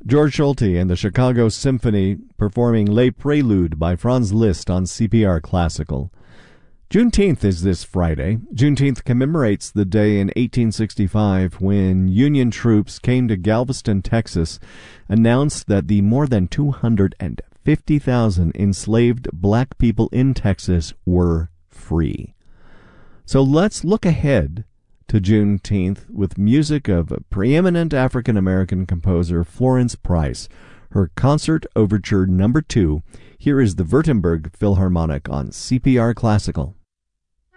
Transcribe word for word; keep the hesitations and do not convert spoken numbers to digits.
George Schulte and the Chicago Symphony performing Les Préludes by Franz Liszt on C P R Classical. Juneteenth is this Friday. Juneteenth commemorates the day in eighteen sixty-five when Union troops came to Galveston, Texas, announced that the more than two hundred fifty thousand enslaved black people in Texas were free. So let's look ahead to Juneteenth with music of preeminent African-American composer Florence Price, her Concert Overture Number two. Here is the Württemberg Philharmonic on C P R Classical.